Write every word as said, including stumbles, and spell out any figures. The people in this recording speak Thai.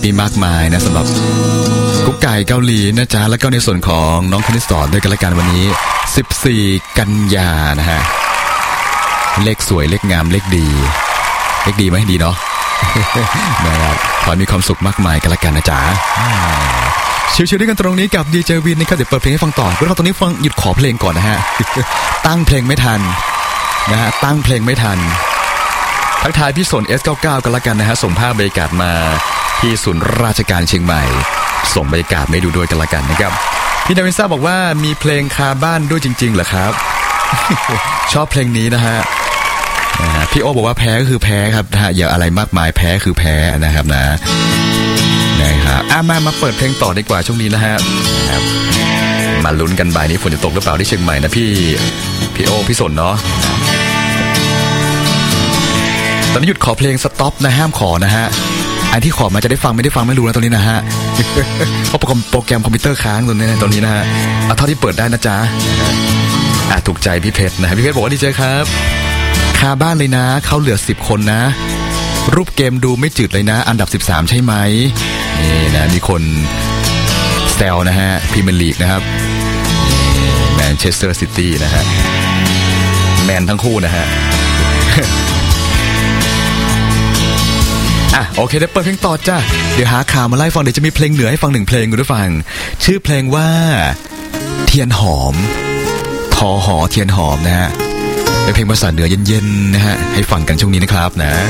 มีมากมายนะสำหรับกุ๊กไก่เกาหลีนะจ๊ะแล้วก็ในส่วนของน้องคณิตสอนด้วยกันละกันวันนี้สิบสี่กันยานะฮะเลขสวยเลขงามเลขดีเลขดีไหมดีเนาะ นะครับขอมีความสุขมากมายกันละกันนะจ๊ะชิวๆด้วยกันตรงนี้กับดีเจวินนะครับเดี๋ยวเปิดเพลงให้ฟังต่อเพื่อนตรงนี้ฟังหยุดขอเพลงก่อนนะฮะ ตั้งเพลงไม่ทันนะฮะตั้งเพลงไม่ทันทักทายพี่สน เอส เก้าสิบเก้า กันละกันนะฮะส่งภาพบรรยากาศมาที่ศูนย์ราชการเชียงใหม่ส่งบรรยากาศมาดูด้วยกันละกันนะครับพี่ดาวินซ่าบอกว่ามีเพลงคาบ้านด้วยจริงๆเหรอครับ ชอบเพลงนี้นะฮะพี่โอบอกว่าแพ้ก็คือแพ้ครับนะฮะอย่าอะไรมากมายแพ้คือแพ้นะครับนะนะครับอ่ะมามาเปิดเพลงต่อดีกว่าช่วงนี้นะฮะมาลุ้นกันบ่ายนี้ฝนจะตกหรือเปล่าที่เชียงใหม่นะพี่พี่โอพี่สนเนาะตอนนี้หยุดขอเพลงสต็อปนะห้ามขอนะฮะไอ้ที่ขอมาจะได้ฟังไม่ได้ฟังไม่รู้นะตอนนี้นะฮะเพราะโปรแกรมคอมพิวเตอร์ค้างตรงนี้ตอนนี้นะฮะเอาเท่าที่เปิดได้นะจ๊ะอ่ะถูกใจพี่เพชรนะพี่เพชรบอกว่าดีเจครับคาบ้านเลยนะเขาเหลือสิบคนนะรูปเกมดูไม่จืดเลยนะอันดับสิบสามใช่ไหมนี่นะมีคนแซวนะฮะพรีเมียร์ลีกนะครับแมนเชสเตอร์ซิตี้นะฮะแมนทั้งคู่นะฮะอ่ะโอเคเดี๋ยวเปิดเพลงต่อจ้ะเดี๋ยวหาข่าวมาไล่ฟังเดี๋ยวจะมีเพลงเหนือให้ฟังหนึ่งเพลงคุณผู้ฟังชื่อเพลงว่าเทียนหอมทอหอเทียนหอมนะฮะเป็นเพลงภาษาเหนือเย็นๆนะฮะให้ฟังกันช่วงนี้นะครับนะ